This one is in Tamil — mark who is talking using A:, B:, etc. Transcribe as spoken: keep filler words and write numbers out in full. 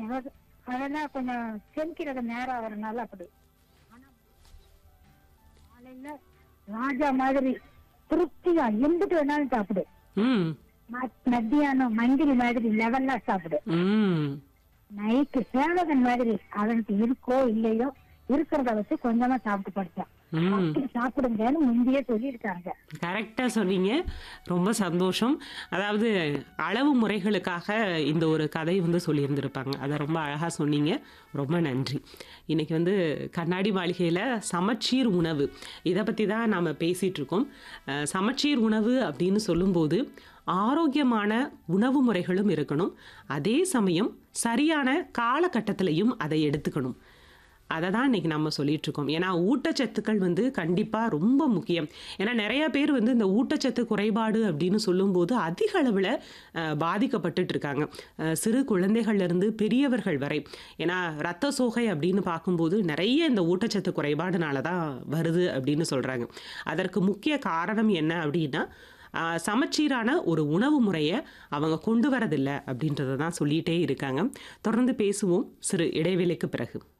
A: அதாவது அதெல்லாம் கொஞ்சம் செமிக்கிறது நேரம் ஆகிறதுனால அப்படி. ஆனா காலையில ராஜா மாதிரி திருப்தியா எம்பிட்டு வேணாலும் சாப்பிடு.
B: ம்
A: ம- மத்தியானம் மந்திரி மாதிரி லெவல்லா சாப்பிடு.
B: ம்
A: நைட்டு சேவகன் மாதிரி அவனுக்கு இருக்கோ இல்லையோ இருக்கிறத வச்சு கொஞ்சமா சாப்பிட்டு படுத்தான்.
B: ம்
A: அப்படி சாப்பிடுங்கன்னு முந்தையே சொல்லியிருக்காங்க.
B: கரெக்டாக சொன்னீங்க. ரொம்ப சந்தோஷம். அதாவது அளவு முறைகளுக்காக இந்த ஒரு கதை வந்து சொல்லியிருந்திருப்பாங்க. அதை ரொம்ப அழகாக சொன்னீங்க. ரொம்ப நன்றி. இன்னைக்கு வந்து கண்ணாடி மாளிகையில் சமச்சீர் உணவு இதை பற்றி தான் நாம் பேசிகிட்டு இருக்கோம். அஹ், சமச்சீர் உணவு அப்படின்னு சொல்லும்போது ஆரோக்கியமான உணவு முறைகளும் இருக்கணும். அதே சமயம் சரியான காலகட்டத்திலையும் அதை எடுத்துக்கணும். அதை தான் இன்றைக்கி நம்ம சொல்லிட்டு இருக்கோம். ஏன்னா ஊட்டச்சத்துக்கள் வந்து கண்டிப்பாக ரொம்ப முக்கியம். ஏன்னா நிறைய பேர் வந்து இந்த ஊட்டச்சத்து குறைபாடு அப்படின்னு சொல்லும்போது அதிக அளவில் பாதிக்கப்பட்டுட்டு இருக்காங்க. அஹ், சிறு குழந்தைகள்லேருந்து பெரியவர்கள் வரை. ஏன்னா ரத்த சோகை அப்படின்னு பார்க்கும்போது நிறைய இந்த ஊட்டச்சத்து குறைபாடுனால தான் வருது அப்படின்னு சொல்கிறாங்க. அதற்கு முக்கிய காரணம் என்ன அப்படின்னா ஆஹ், சமச்சீரான ஒரு உணவு முறையை அவங்க கொண்டு வரதில்லை அப்படின்றத தான் சொல்லிகிட்டே இருக்காங்க. தொடர்ந்து பேசுவோம் சிறு இடைவேளைக்கு பிறகு.